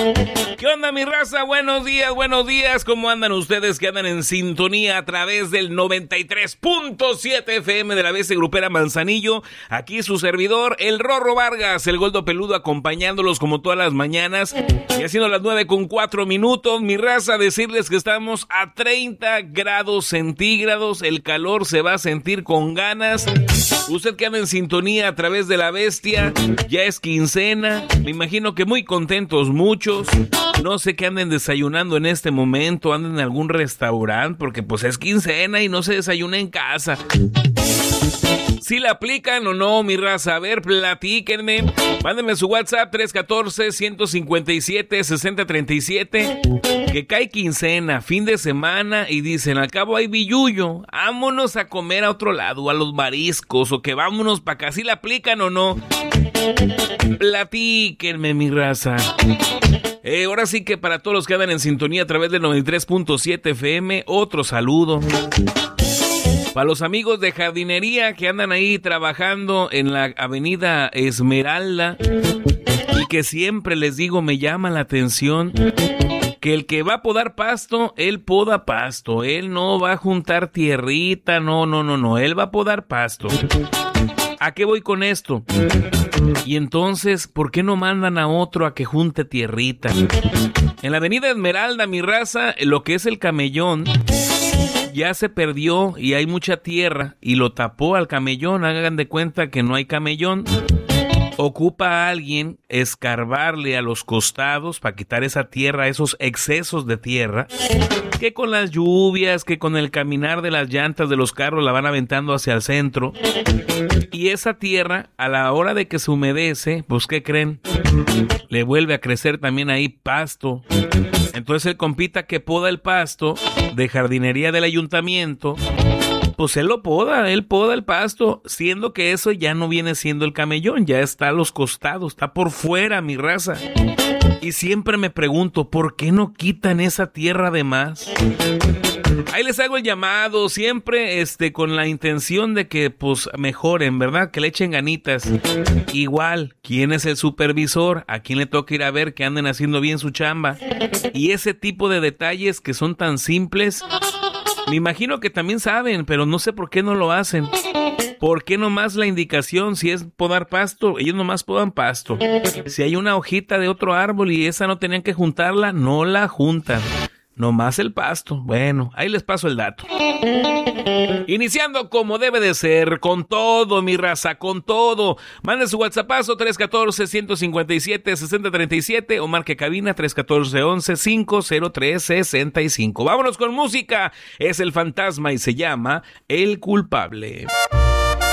¿Qué onda, mi raza? Buenos días. ¿Cómo andan ustedes que andan en sintonía a través del 93.7 FM de la BC Grupera Manzanillo? Aquí su servidor, el Rorro Vargas, el Goldo Peludo, acompañándolos como todas las mañanas. Y haciendo las 9:04, mi raza, decirles que estamos a 30 grados centígrados. El calor se va a sentir con ganas. Usted que anda en sintonía a través de la bestia, ya es quincena. Me imagino que muy contentos muchos. No sé qué anden desayunando en este momento, anden en algún restaurante, porque pues es quincena y no se desayuna en casa. ¿Sí la aplican o no, mi raza? A ver, platíquenme. Mándenme su WhatsApp 314-157-6037. Que cae quincena, fin de semana, y dicen, al cabo hay billuyo, vámonos a comer a otro lado, a los mariscos, o que vámonos para acá. ¿Sí la aplican o no? Platíquenme, mi raza. Ahora sí que para todos los que andan en sintonía a través del 93.7 FM, otro saludo. Para los amigos de jardinería que andan ahí trabajando en la avenida Esmeralda y que siempre les digo, me llama la atención que el que va a podar pasto, él poda pasto, él no va a juntar tierrita, no, él va a podar pasto. ¿A qué voy con esto? Y entonces, ¿por qué no mandan a otro a que junte tierrita? En la avenida Esmeralda, mi raza, lo que es el camellón ya se perdió y hay mucha tierra y lo tapó al camellón. Hagan de cuenta que no hay camellón. Ocupa a alguien escarbarle a los costados para quitar esa tierra, esos excesos de tierra, que con las lluvias, que con el caminar de las llantas de los carros la van aventando hacia el centro. Y esa tierra, a la hora de que se humedece, pues ¿qué creen? Le vuelve a crecer también ahí pasto. Entonces el compita que poda el pasto de jardinería del ayuntamiento, pues él poda el pasto, siendo que eso ya no viene siendo el camellón, ya está a los costados, está por fuera, mi raza. Y siempre me pregunto, ¿por qué no quitan esa tierra de más? Ahí les hago el llamado, siempre con la intención de que pues mejoren, ¿verdad? Que le echen ganitas. Igual, ¿quién es el supervisor? ¿A quién le toca ir a ver que anden haciendo bien su chamba? Y ese tipo de detalles que son tan simples, me imagino que también saben, pero no sé por qué no lo hacen. ¿Por qué nomás la indicación? Si es podar pasto, ellos nomás podan pasto. Si hay una hojita de otro árbol y esa no tenían que juntarla, no la juntan. Nomás el pasto. Bueno, ahí les paso el dato. Iniciando como debe de ser, con todo, mi raza, con todo. Mande su WhatsAppazo 314-157-6037 o marque cabina 314-11-503-65. Vámonos con música. Es el fantasma y se llama El Culpable.